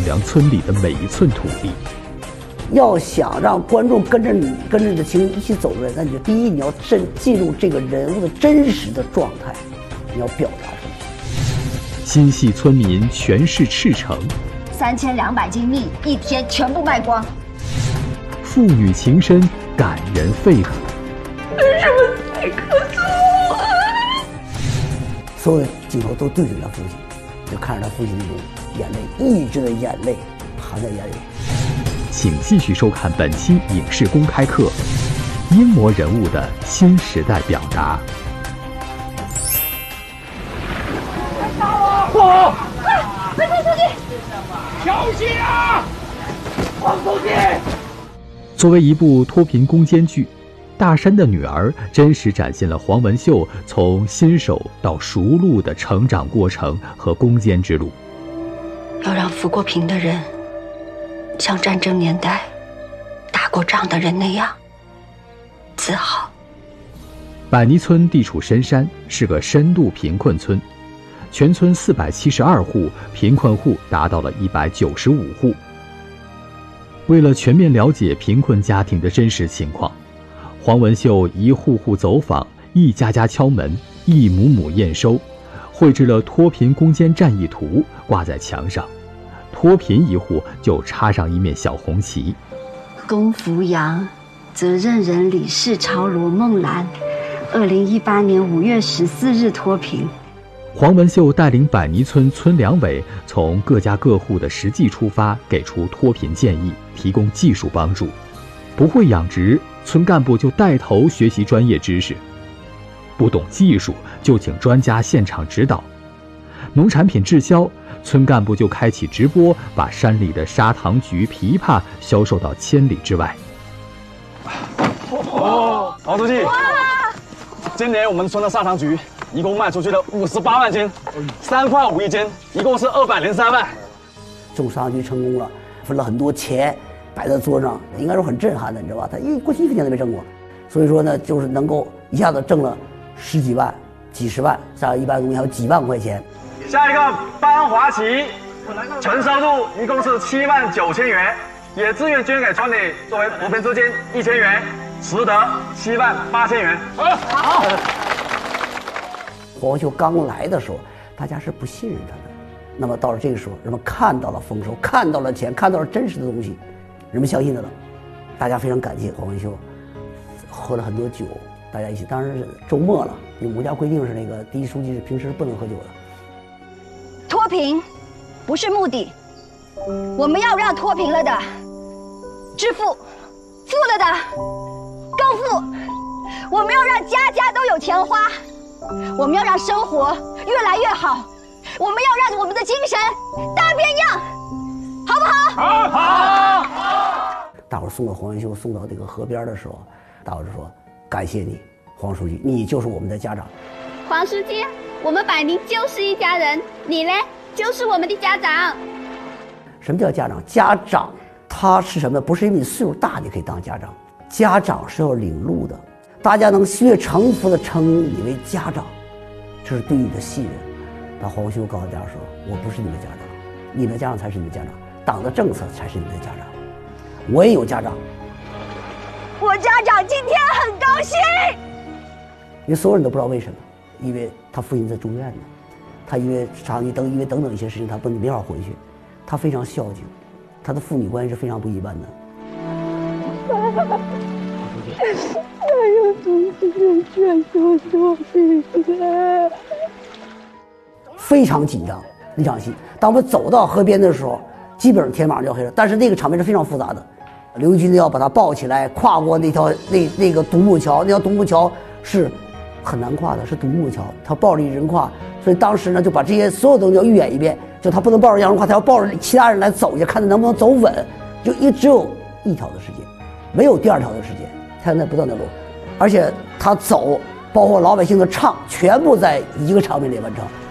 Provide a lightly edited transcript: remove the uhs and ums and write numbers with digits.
量村里的每一寸土地。 要想让观众跟着你的情绪一起走的，那你就第一你要进入这个人物的真实的状态，你要表达什么？ 心系村民全市赤诚 ，3200斤蜜一天全部卖光。 父女情深感人肺腑。 为什么太可耻了？ 所有的镜头都对准他父亲，就看着他父亲那种眼泪，抑制的眼泪含在眼里。 请继续收看本期影视公开课，英模人物的新时代表达。 不！快出去！小心啊！黄书记！ 作为一部脱贫攻坚剧，《大山的女儿》真实展现了黄文秀从新手到熟路的成长过程和攻坚之路。 要让扶过贫的人像战争年代打过仗的人那样自豪。 百泥村地处深山，是个深度贫困村，全村472户，贫困户达到了195户。为了全面了解贫困家庭的真实情况，黄文秀一户户走访，一家家敲门，一亩亩验收，绘制了脱贫攻坚战役图，挂在墙上。脱贫一户就插上一面小红旗。 龚福阳，责任人李氏超罗梦兰，2018年5月14日脱贫。 黄文秀带领百泥村村两委从各家各户的实际出发，给出脱贫建议，提供技术帮助。不会养殖，村干部就带头学习专业知识；不懂技术，就请专家现场指导。农产品滞销，村干部就开启直播，把山里的砂糖橘、枇杷销售到千里之外。 黄书记，今年我们村的砂糖橘一共卖出去了58万斤，3块5一斤，一共是203万。 种砂糖橘成功了，分了很多钱摆在桌上，应该说很震撼的，你知道吧？他过去1分钱都没挣过，所以说呢，就是能够一下子挣了10几万、几十万，像一般东西还有几万块钱。 下一个班华旗，纯收入一共是7万9千元，也自愿捐给村里作为扶贫资金1000元，实得7万8千元。好。 黄文秀刚来的时候，大家是不信任他的。那么到了这个时候，人们看到了丰收，看到了钱，看到了真实的东西，人们相信他了。大家非常感谢黄文秀，喝了很多酒，大家一起。当然是周末了，因为我们家规定是那个第一书记是平时不能喝酒的。 脱贫不是目的，我们要让脱贫了的致富，富了的更富。我们要让家家都有钱花，我们要让生活越来越好，我们要让我们的精神大变样，好不好？ 好。 大伙儿送了黄文秀送到这个河边的时候，大伙儿就说：“感谢你，黄书记，你就是我们的家长。” 黄书记，我们百泥就是一家人，你呢，就是我们的家长。 什么叫家长？家长他是什么？不是因为你岁数大你可以当家长，家长是要领路的。大家能越诚服的称你为家长，这是对你的信任。但黄文秀告诉大家说：“我不是你的家长，你的家长才是你的家长，党的政策才是你的家长。我也有家长， 我家长今天很高兴。” 因为所有人都不知道为什么，因为他父亲在住院呢，他因为长期因为等等一些事情，他没法回去，他非常孝敬，他的父女关系是非常不一般的。 还有同志们劝说脱贫了， 非常紧张那场戏。当我们走到河边的时候，基本上天马上就要黑了，但是那个场面是非常复杂的。刘玉军要把他抱起来，跨过那个独木桥，那条独木桥是很难跨的，是独木桥，他抱着一人跨，所以当时呢就把这些所有东西要预演一遍，就他不能抱着杨荣跨，他要抱着其他人来走一下，看他能不能走稳，就只有一条的时间，没有第二条的时间，他在不断的路，而且他走，包括老百姓的唱，全部在一个场面里完成。